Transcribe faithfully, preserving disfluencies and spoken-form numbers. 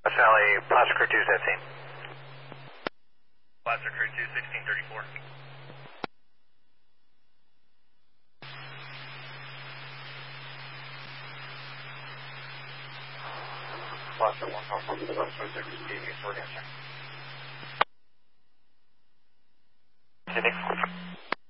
West Valley, Placer Crew two fifteen. Placer Crew two, sixteen thirty-four. Placer one, Alpha, West six, T V, short answer.